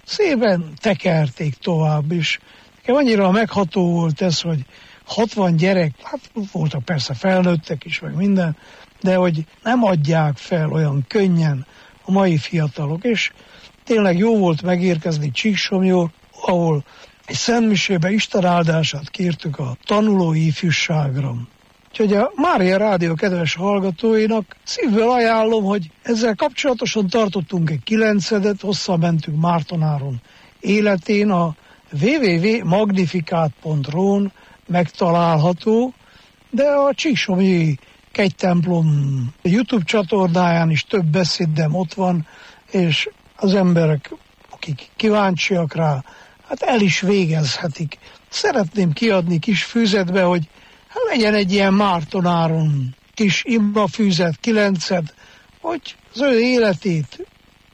szépen tekerték tovább, és nekem annyira megható volt ez, hogy 60 gyerek, hát voltak persze felnőttek is, meg minden, de hogy nem adják fel olyan könnyen a mai fiatalok, és tényleg jó volt megérkezni Csíksomlyóra, ahol egy szentmisébe Isten áldását kértük a tanulói ifjúságra. Úgyhogy a Mária Rádió kedves hallgatóinak szívből ajánlom, hogy ezzel kapcsolatosan tartottunk egy 9-et, hosszan mentünk Mártonáron életén, a www.magnificat.ru-n megtalálható, de a Csíksomlyi Kegytemplom YouTube csatornáján is több beszédem ott van, és az emberek, akik kíváncsiak rá, hát el is végezhetik. Szeretném kiadni kis füzetbe, hogy legyen egy ilyen Mártonáron kis imafűzet, 9-et, hogy az ő életét,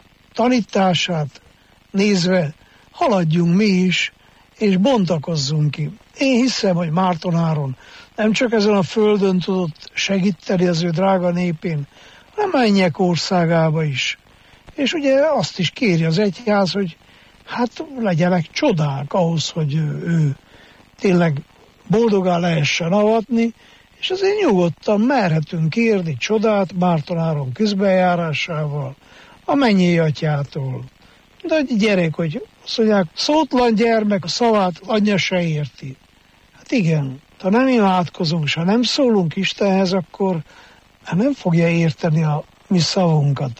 tanítását nézve haladjunk mi is, és bontakozzunk ki. Én hiszem, hogy Mártonáron nem csak ezen a földön tudott segíteni az ő drága népén, hanem mennyek országába is. És ugye azt is kéri az egyház, hogy hát legyenek csodák ahhoz, hogy ő tényleg boldogá lehessen avatni, és azért nyugodtan merhetünk kérni csodát Mártonáron közbenjárásával, a mennyei atyától. De egy gyerek, hogy azt mondják, szótlan gyermek a szavát anyja se érti. Hát igen, ha nem imádkozunk, és ha nem szólunk Istenhez, akkor nem fogja érteni a mi szavunkat.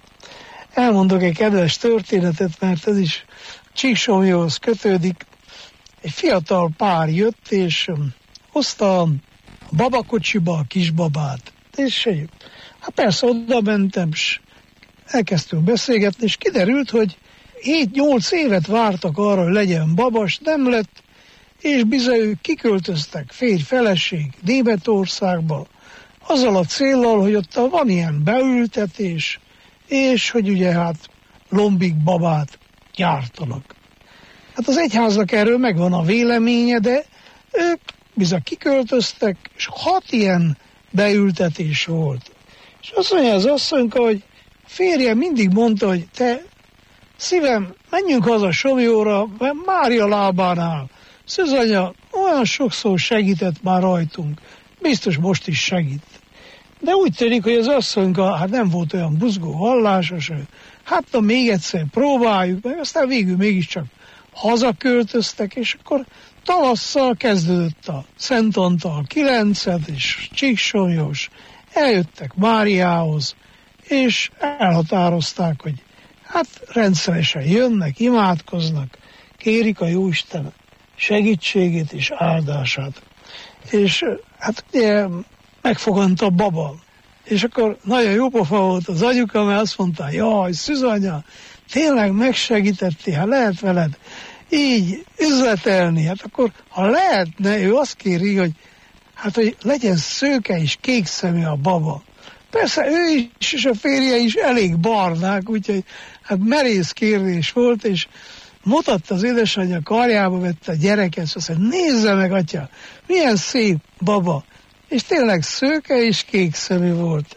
Elmondok egy kedves történetet, mert ez is Csíksomlyóhoz kötődik. Egy fiatal pár jött, és hozta a babakocsiba a kisbabát. És hát persze oda mentem, és elkezdtünk beszélgetni, és kiderült, hogy 7-8 évet vártak arra, hogy legyen babas, nem lett, és bizony ők kiköltöztek férj-feleség Németországba, azzal a céllal, hogy ott van ilyen beültetés, és hogy ugye hát lombik babát gyártanak. Hát az egyháznak erről megvan a véleménye, de ők bizony kiköltöztek, és 6 ilyen beültetés volt. És azt mondja az asszonyka, hogy férje mindig mondta, hogy te szívem, menjünk haza Somlyóra, mert Mária lábánál. Szűzanya olyan sokszor segített már rajtunk, biztos most is segít. De úgy tűnik, hogy az asszonyka hát nem volt olyan buzgó vallásos, hát na még egyszer próbáljuk, meg aztán végül mégiscsak hazaköltöztek, és akkor tavasszal kezdődött a Szent Antal 9-et, és Csíksomlyós, eljöttek Máriához, és elhatározták, hogy hát rendszeresen jönnek, imádkoznak, kérik a Jóisten segítségét és áldását. És hát ugye megfogant a baba. És akkor nagyon jó pofa volt az anyuka, mert azt mondta, jaj, Szűzanya, tényleg megsegítettél, ha lehet veled így üzletelni, hát akkor ha lehetne, ő azt kéri, hogy hát, hogy legyen szőke és kék szemű a baba. Persze ő is, és a férje is elég barnák, úgyhogy hát merész kérdés volt, és mutatta az édesanyja, karjába vette a gyereket, és azt mondta, nézze meg, atya, milyen szép baba. És tényleg szőke és kék szemű volt.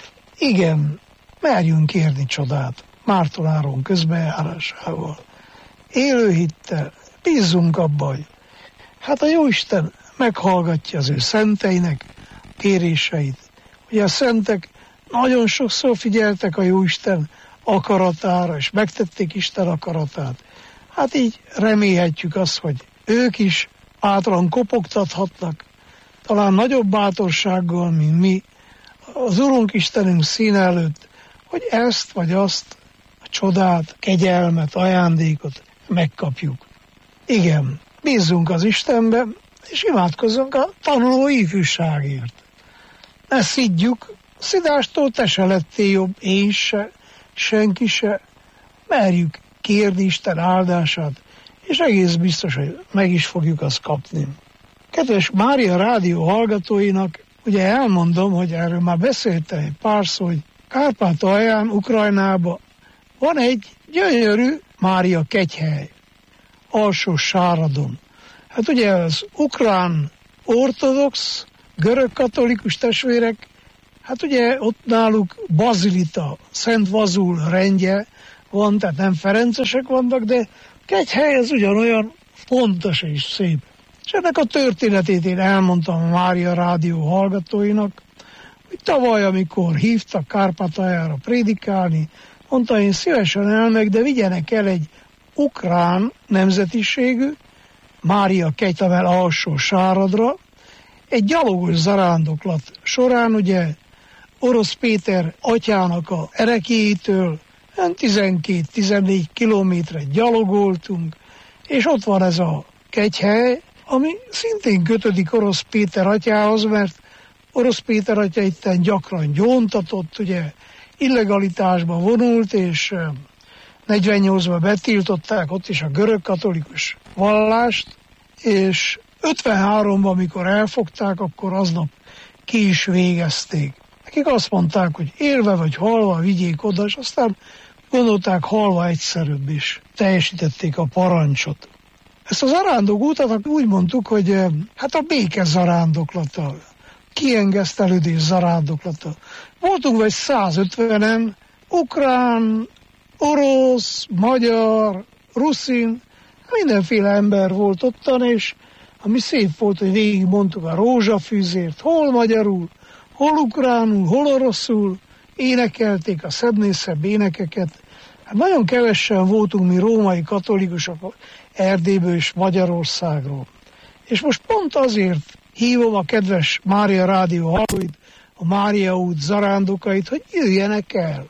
Igen, merjünk kérni csodát Mártonáron közbenjárásával. Élő hittel, bízzunk abba, hogy hát a Jóisten meghallgatja az ő szenteinek kéréseit. Ugye a szentek nagyon sokszor figyeltek a Jóisten akaratára, és megtették Isten akaratát. Hát így remélhetjük azt, hogy ők is bátran kopogtathatnak, talán nagyobb bátorsággal, mint mi, az Urunk Istenünk színe előtt, hogy ezt vagy azt, a csodát, kegyelmet, ajándékot megkapjuk. Igen, bízzunk az Istenbe, és imádkozzunk a tanuló ifjúságért. Ne szidjuk, szidástól te se lettél jobb, én se, senki se. Merjük kérni Isten áldását, és egész biztos, hogy meg is fogjuk azt kapni. Kedves Mária Rádió hallgatóinak, ugye elmondom, hogy erről már beszéltem egy párszor, hogy Kárpátalján, Ukrajnában van egy gyönyörű Mária kegyhely, Alsó-Sáradon. Hát ugye az ukrán ortodox, görög-katolikus testvérek, hát ugye ott náluk Bazilita, Szent Vazul rendje van, tehát nem ferencesek vannak, de Kegyhely ez ugyanolyan fontos és szép. És ennek a történetét én elmondtam a Mária Rádió hallgatóinak, hogy tavaly, amikor hívtak Kárpátaljára prédikálni, mondta, én szívesen elmegyek, de vigyenek el egy ukrán nemzetiségű, Mária Kegytavel alsó Sáradra, egy gyalogos zarándoklat során, ugye Orosz Péter atyának a erekéjétől 12-14 kilométret gyalogoltunk, és ott van ez a Kegyhely, ami szintén kötődik Orosz Péter atyához, mert Orosz Péter atya itten gyakran gyóntatott, ugye illegalitásba vonult, és 48-ban betiltották ott is a görög-katolikus vallást, és 53-ban, amikor elfogták, akkor aznap ki is végezték. Nekik azt mondták, hogy élve vagy halva vigyék oda, és aztán gondolták, halva egyszerűbb is. Teljesítették a parancsot. Ezt a zarándokútat úgy mondtuk, hogy hát a béke zarándoklata, kiengesztelődés zarándoklata. Voltunk vagy 150-en, ukrán, orosz, magyar, ruszin, mindenféle ember volt ottan, és ami szép volt, hogy végig mondtuk a rózsafűzért, hol magyarul, hol ukránul, hol oroszul, énekelték a szebbnél szebb énekeket. Hát nagyon kevesen voltunk mi római katolikusok Erdélyből és Magyarországról. És most pont azért hívom a kedves Mária Rádió hallgatóit, a Mária út zarándokait, hogy jöjjenek el.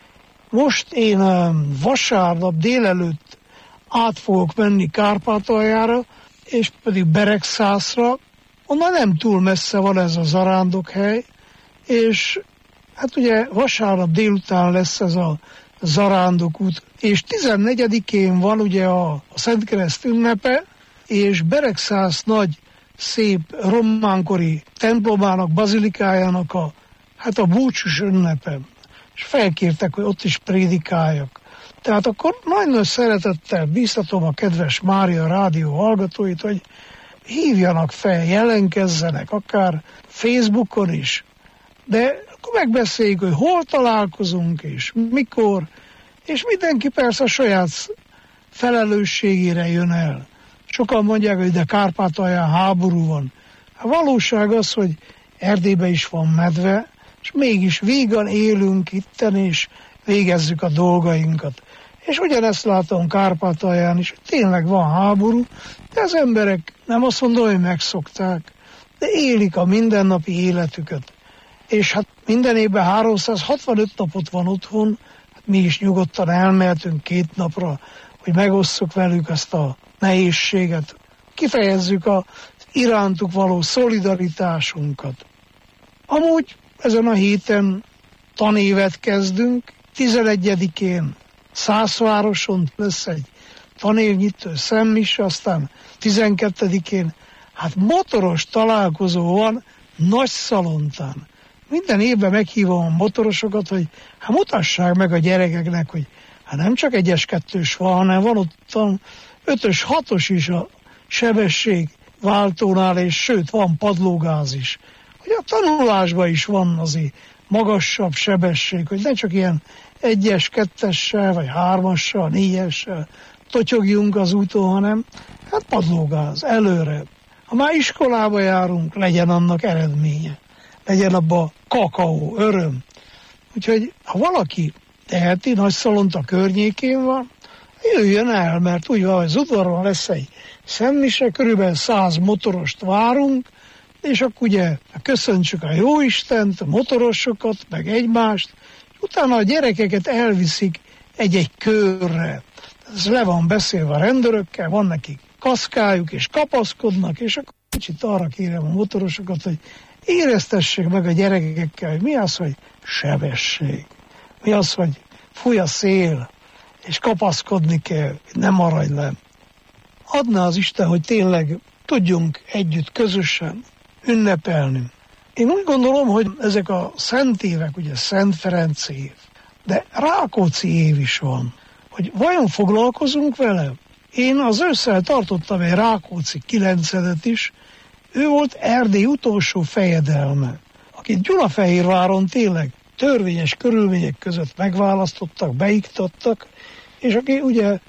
Most én vasárnap délelőtt át fogok menni Kárpátaljára, és pedig Beregszászra, onnan nem túl messze van ez a zarándokhely, és hát ugye vasárnap délután lesz ez a zarándokút, és 14-én van ugye a Szentkereszt ünnepe, és Beregszász nagy, szép románkori templomának, bazilikájának a búcsús ünnepe. És felkértek, hogy ott is prédikáljak. Tehát akkor nagyon szeretettel bíztatom a kedves Mária Rádió hallgatóit, hogy hívjanak fel, jelenkezzenek, akár Facebookon is, de akkor megbeszéljük, hogy hol találkozunk, és mikor, és mindenki persze a saját felelősségére jön el. Sokan mondják, hogy de Kárpátalján háború van. A valóság az, hogy Erdélyben is van medve, és mégis vígan élünk itten, és végezzük a dolgainkat. És ugyanezt látom Kárpátalján is, hogy tényleg van háború, de az emberek nem azt mondom, hogy megszokták, de élik a mindennapi életüket. És hát minden évben 365 napot van otthon, hát mi is nyugodtan elmehetünk 2 napra, hogy megosszuk velük ezt a nehézséget, kifejezzük az irántuk való szolidaritásunkat. Amúgy ezen a héten tanévet kezdünk, 11-én Szászvároson lesz egy tanévnyitő szemmise, aztán 12-én hát motoros találkozó van Nagyszalontán. Minden évben meghívom a motorosokat, hogy hát mutassák meg a gyerekeknek, hogy hát nem csak 1-es, 2-s van, hanem van ott 5-ös, 6-os is a sebességváltónál, és sőt, van padlógáz is. Hogy a tanulásban is van azért magasabb sebesség, hogy ne csak ilyen 1-es, 2-essel, vagy 3-assal, 4-essel totyogjunk az úton, hanem hát padlógáz, előre. Ha már iskolába járunk, legyen annak eredménye. Legyen abba kakaó, öröm. Úgyhogy ha valaki teheti, Nagyszalonta környékén van, jöjjön el, mert úgy van, hogy az udvaron lesz egy szemmise, körülbelül 100 motorost várunk, és akkor ugye köszöntsük a Jóistent, a motorosokat, meg egymást, és utána a gyerekeket elviszik egy-egy körre. Ez le van beszélve a rendőrökkel, van nekik kaszkájuk, és kapaszkodnak, és akkor kicsit arra kérem a motorosokat, hogy éreztessék meg a gyerekekkel, hogy mi az, hogy sebesség. Mi az, hogy fúj a szél, és kapaszkodni kell, nem maradj le. Adná az Isten, hogy tényleg tudjunk együtt, közösen ünnepelni. Én úgy gondolom, hogy ezek a szent évek, ugye Szent Ferenc év, de Rákóczi év is van, hogy vajon foglalkozunk vele? Én az ősszel tartottam egy Rákóczi 9-et is, ő volt Erdély utolsó fejedelme, akit Gyulafehérváron tényleg törvényes körülmények között megválasztottak, beiktattak, és aki ugye